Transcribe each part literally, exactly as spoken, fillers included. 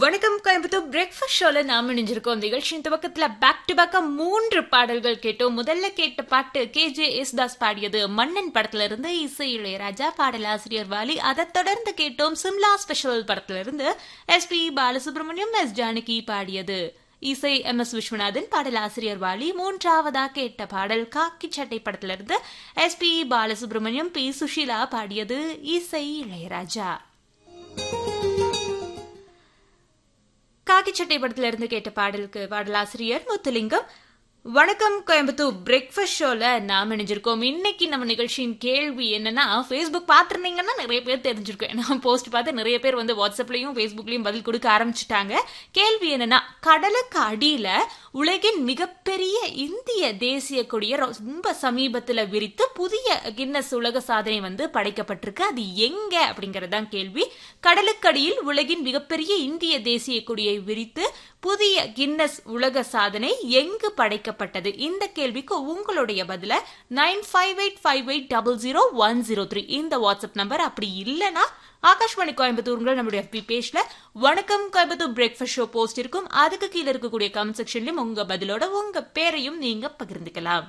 வணக்கம் கோயம்புத்தூர் பிரேக்ஃபாஸ்ட் ஷோல நாம இணைஞ்சிருக்கோம். நிகழ்ச்சியின் துவக்கத்துல பேக் டு பேக்கா மூன்று பாடல்கள் கேட்டோம். முதல்ல கேட்ட பாட்டு கே ஜே யேசுதாஸ் பாடியது மன்னன் படத்துல இருந்து, இசை இளையராஜா, பாடலாசிரியர் வாலி. அதை தொடர்ந்து கேட்டோம் சிம்லா ஸ்பெஷல் படத்துல இருந்து S B Balasubramaniam, S Janaki பாடியது, இசை எம் எஸ் விஸ்வநாதன், பாடலாசிரியர் வாலி. மூன்றாவதா கேட்ட பாடல் காக்கி சட்டை படத்துல இருந்து S B Balasubramaniam, B Sushila பாடியது, இசை இளையராஜா. காக்கி சட்டை படத்துல இருந்து கேட்ட பாடலுக்கு பாடலாசிரியர் முத்துலிங்கம். வணக்கம் கோயம்புத்தூர் பிரேக்ஃபாஸ்ட் ஷோல நாம இணைஞ்சிருக்கோம். இன்னைக்கு நம்ம நிகழ்ச்சியின் கேள்வி என்னன்னா, ஃபேஸ்புக் பார்த்துருந்தீங்கன்னா நிறைய பேர் தெரிஞ்சிருக்கோம். ஏன்னா போஸ்ட் பார்த்து நிறைய பேர் வந்து வாட்ஸ்அப்லயும் ஃபேஸ்புக்லயும் பதில் கொடுக்க ஆரம்பிச்சுட்டாங்க. கேள்வி என்னன்னா, கடலுக்கு அடியில உலகின் மிகப்பெரிய இந்திய தேசிய கொடியை ரொம்ப சமீபத்துல விரித்து புதிய கின்னஸ் உலக சாதனை வந்து படைக்கப்பட்டிருக்கு. அது எங்க அப்படிங்கறதுதான் கேள்வி. கடலுக்கடியில் உலகின் மிகப்பெரிய இந்திய தேசிய கொடியை விரித்து புதிய கின்னஸ் உலக சாதனை எங்கு படைக்கப்பட்டது? இந்த கேள்விக்கு உங்களுடைய பதில nine five eight five eight double zero one zero three இந்த வாட்ஸ்அப் நம்பர். அப்படி இல்லைன்னா ஆகாஷ்வாணி கோயம்புத்தூர் நம்முடைய எஃபி பேஜ்ல வணக்கம் கோயம்புத்தூர் பிரேக்ஃபாஸ்ட் ஷோ போஸ்ட் இருக்கும். அதுக்கு கீழே இருக்கக்கூடிய கமெண்ட் செக்ஷன்லயும் உங்க பதிலோட உங்க பேரையும் நீங்க பகிர்ந்துக்கலாம்.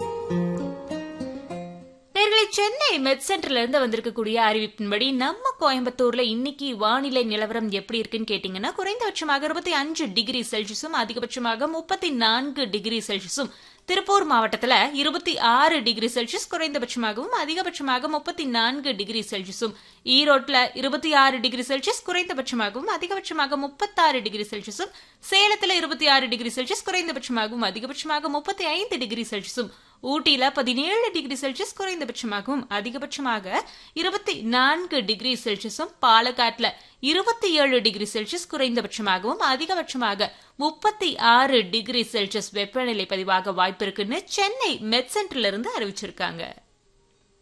சென்னை மெட் சென்டர்ல இருந்து வந்திருக்கக்கூடிய அறிவிப்பின்படி நம்ம கோயம்புத்தூர்ல இன்னைக்கு வானிலை நிலவரம் எப்படி இருக்குன்னு கேட்டீங்கன்னா, குறைந்தபட்சமாக இருபத்தி அஞ்சு டிகிரி செல்சியஸும் அதிகபட்சமாக முப்பத்தி நான்கு டிகிரி செல்சியஸும், திருப்பூர் மாவட்டத்துல இருபத்தி ஆறு டிகிரி செல்சியஸ் குறைந்தபட்சமாகவும் அதிகபட்சமாக முப்பத்தி நான்கு டிகிரி செல்சியஸும், ஈரோட்ல இருபத்தி ஆறு டிகிரி செல்சியஸ் குறைந்தபட்சமாகவும் அதிகபட்சமாக முப்பத்தாறு டிகிரி செல்சியஸும், சேலத்துல இருபத்தி ஆறு டிகிரி செல்சியஸ் குறைந்தபட்சமாகவும் அதிகபட்சமாக முப்பத்தி ஐந்து டிகிரி செல்சியஸும், ஊட்டியில பதினேழு டிகிரி செல்சியஸ் குறைந்தபட்சமாகவும் அதிகபட்சமாக இருபத்தி நான்கு டிகிரி செல்சியஸும், பாலக்காட்டுல இருபத்தி ஏழு டிகிரி செல்சியஸ் குறைந்தபட்சமாகவும் அதிகபட்சமாக முப்பத்தி ஆறு டிகிரி செல்சியஸ் வெப்பநிலை பதிவாக வாய்ப்பு இருக்குன்னு சென்னை மெட் சென்டர்ல இருந்து அறிவிச்சிருக்காங்க.